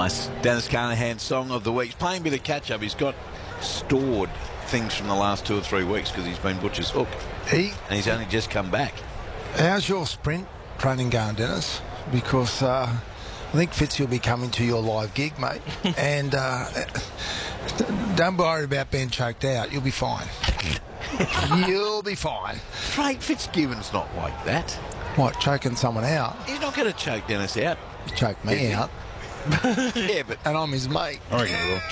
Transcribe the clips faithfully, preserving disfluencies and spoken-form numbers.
Nice. Dennis Carnahan's Song of the Week. He's playing a bit of catch-up. He's got stored things from the last two or three weeks because he's been Butcher's hook. He, and he's only just come back. How's your sprint training going, Dennis? Because uh, I think Fitzy will be coming to your live gig, mate. and uh, don't worry about being choked out. You'll be fine. You'll be fine. Craig Fitzgibbon's not like that. What, choking someone out? He's not going to choke Dennis out. He choked me Is out. Yeah, but And I'm his mate. I reckon he will.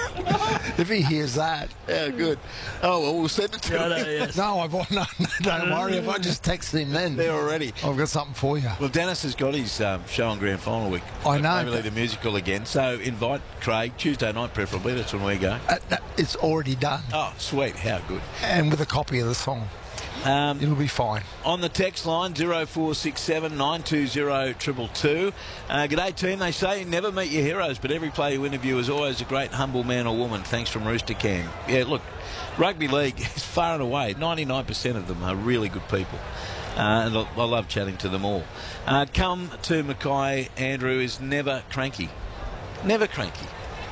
If he hears that. yeah, good. Oh, well, we'll send it to No, him. no, yes. No, I won't. No, no, don't worry. If I just text him then, There already. I've got something for you. Well, Dennis has got his um, show on Grand Final week. I know. Maybe the musical again. So invite Craig, Tuesday night preferably. That's when we go. Uh, that- it's already done. Oh, sweet. How good. And with a copy of the song. Um, It'll be fine. On the text line, zero four six seven nine two zero two two two. Uh, g'day, team. They say never meet your heroes, but every player you interview is always a great, humble man or woman. Thanks from Rooster Cam. Yeah, look, rugby league is far and away. ninety-nine percent of them are really good people. Uh, and I I love chatting to them all. Uh, come to Mackay, Andrew is never cranky. Never cranky.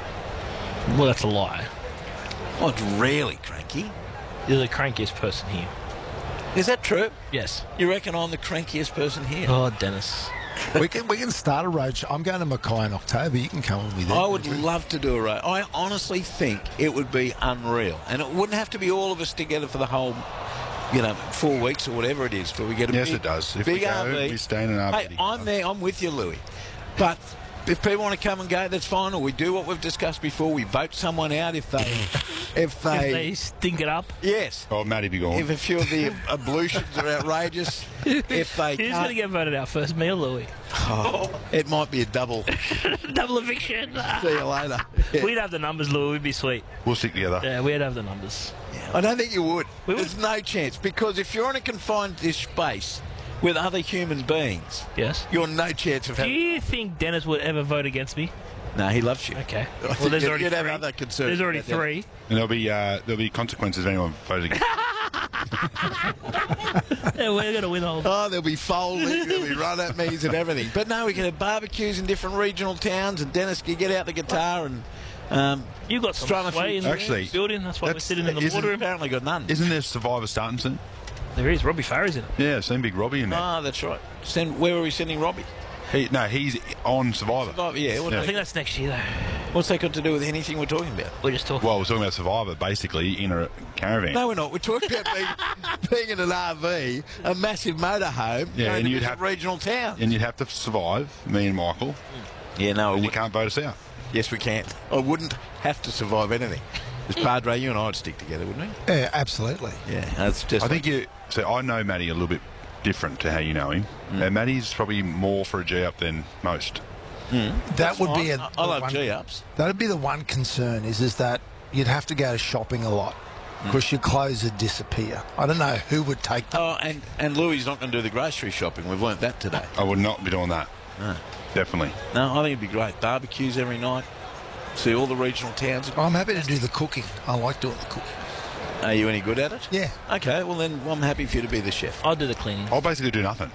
Well, that's a lie. Oh, it's rarely cranky. You're the crankiest person here. Is that true? Yes. You reckon I'm the crankiest person here? Oh, Dennis. we can we can start a road show. I'm going to Mackay in October. You can come with me then. I would love to do a road. I honestly think it would be unreal. And it wouldn't have to be all of us together for the whole, you know, four weeks or whatever it is. But we get a Yes, big, it does. If big we go, R V. we stay in an R V. Hey, I'm there. I'm with you, Louis. But if people want to come and go, that's fine. Or we do what we've discussed before. We vote someone out if they... if If they... they stink it up, yes. Oh, Matty be gone. If a few of the ablutions are outrageous. If they who's going to can't... get voted out first, me or Louis? Oh, it might be a double. Double eviction. See you later. Yeah. We'd have the numbers, Louis. We'd be sweet. We'll stick together. Yeah, we'd have the numbers. I don't think you would. We would. There's no chance because if you're in a confined space with other human beings, Yes. you're no chance of Do having. you think Dennis would ever vote against me? No, he loves you. Okay. I Well, think there's you'd- already you'd have three. other concerns There's already about that. three. And there'll be uh, there'll be consequences if anyone votes against. Yeah, we're going to win the whole. Oh, there'll be folding, there'll be run at me's and everything. But no, we can have barbecues in different regional towns, and Dennis can get out the guitar and. Um, You've got some Strum a sway few- in the Actually, building. That's why we're that's- sitting in the isn't- water. apparently got none. Isn't there Survivor starting soon? There is. Robbie Farah's in it. Yeah, I've seen Big Robbie in there. Ah, that's right. Send, where are we sending Robbie? He, no, he's on Survivor. Oh, yeah. What, Yeah. I think that's next year, though. What's that got to do with anything we're talking about? We're just talking. Well, we're talking about Survivor, basically, in a caravan. No, we're not. We're talking about being, being in an R V, a massive motorhome, Yeah, going and to you'd visit have- regional towns. And you'd have to survive, me and Michael, Yeah, no, and we, you can't vote us out. yes, we can. I wouldn't have to survive anything. As Padre, you and I would stick together, wouldn't we? Yeah, absolutely. Yeah, that's just. I think you. So I know Matty a little bit different to how you know him. And Matty's probably more for a G up than most. That would be a. I, I love one- G ups. That'd be the one concern is is that you'd have to go shopping a lot because your clothes would disappear. I don't know who would take them. Oh, and and Louis not going to do the grocery shopping. We've learnt that today. I would not be doing that. No, Definitely. no, I think it'd be great. Barbecues every night. See all the regional towns. I'm happy to do the cooking. I like doing the cooking. Are you any good at it? Yeah. Okay, well then I'm happy for you to be the chef. I'll do the cleaning. I'll basically do nothing.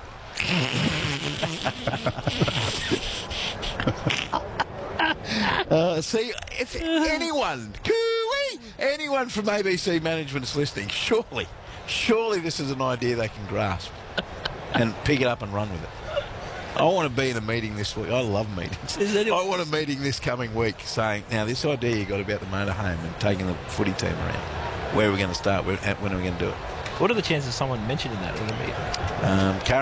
Uh, see, if anyone, cooey, anyone from A B C management's listening, surely, surely this is an idea they can grasp and pick it up and run with it. I want to be in a meeting this week. I love meetings. Is anyone- I want a meeting this coming week saying, now this idea you got about the motorhome and taking the footy team around. Where are we going to start? Where, when are we going to do it? What are the chances of someone mentioning that in a meeting? Um, Karen